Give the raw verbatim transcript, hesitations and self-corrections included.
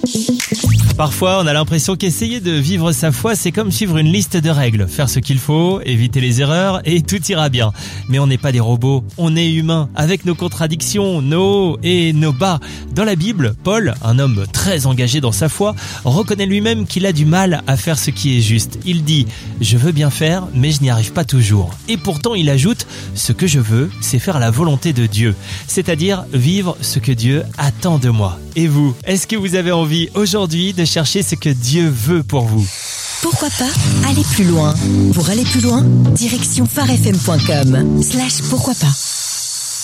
Parfois, on a l'impression qu'essayer de vivre sa foi, c'est comme suivre une liste de règles. Faire ce qu'il faut, éviter les erreurs et tout ira bien. Mais on n'est pas des robots, on est humains, avec nos contradictions, nos hauts et nos bas. Dans la Bible, Paul, un homme très engagé dans sa foi, reconnaît lui-même qu'il a du mal à faire ce qui est juste. Il dit « Je veux bien faire, mais je n'y arrive pas toujours. » Et pourtant, il ajoute « Ce que je veux, c'est faire la volonté de Dieu. » C'est-à-dire vivre ce que Dieu attend de moi. Et vous, est-ce que vous avez envie aujourd'hui de chercher ce que Dieu veut pour vous? Pourquoi pas aller plus loin? Pour aller plus loin, direction phare f m point com slash pourquoi pas.